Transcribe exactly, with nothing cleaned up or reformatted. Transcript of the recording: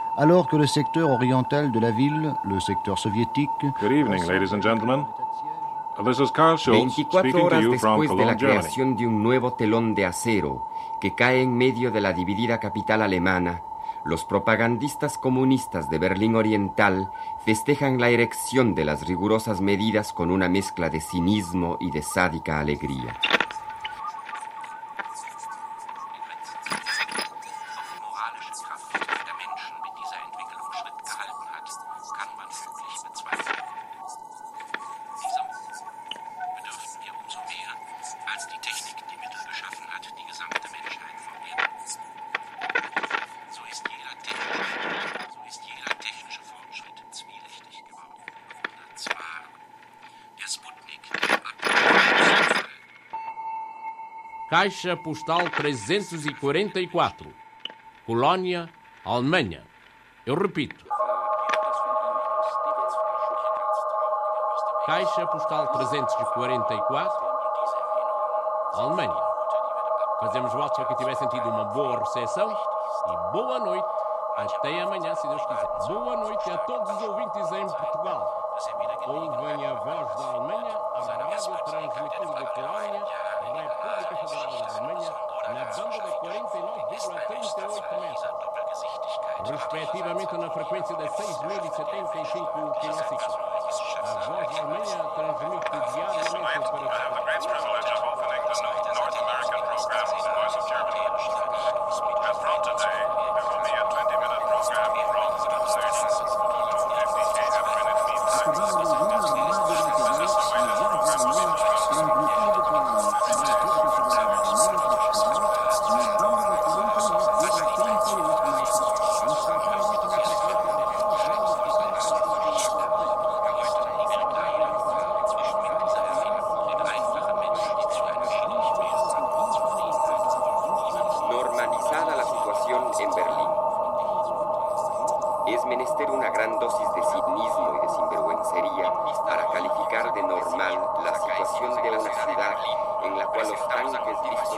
alors que le secteur oriental de la ville, le secteur soviétique... Good evening, ladies and gentlemen. This is Carl Schulz, veinticuatro horas después de la Cologne, creación de un nuevo telón de acero que cae en medio de la dividida capital alemana, los propagandistas comunistas de Berlín Oriental festejan la erección de las rigurosas medidas con una mezcla de cinismo y de sádica alegría. Caixa postal trezentos e quarenta e quatro, Colónia, Alemanha. Eu repito. Caixa postal trezentos e quarenta e quatro, Alemanha. Fazemos votos para que tivessem tido uma boa recepção e boa noite. Até amanhã, se Deus quiser. Boa noite a todos os ouvintes em Portugal. Ouvem a voz da Alemanha, a rádio transmitindo da Colónia, República Federal da Alemanha, na banda de quarenta e nove vírgula trinta e oito metros, respectivamente na frequência de seis mil e setenta e cinco quilociclos. A voz da Alemanha transmite diariamente para... Normalizada la situación en Berlín. Es menester una gran dosis de cinismo y de sinvergüencería para calificar de normal la situación de una ciudad en la cual los tanques